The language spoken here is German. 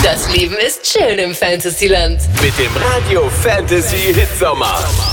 Das Leben ist schön im Fantasyland. Mit dem Radio Fantasy Hitsommer.